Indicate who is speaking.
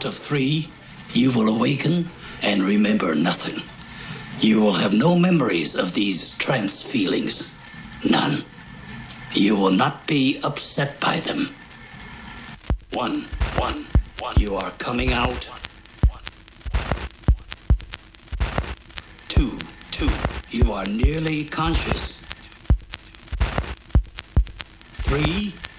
Speaker 1: count of 3, you will awaken and remember nothing. You will have no memories of these trance feelings. None. You will not be upset by them. 1, 1, 1. You are coming out. 2, 2. You are nearly conscious. 3,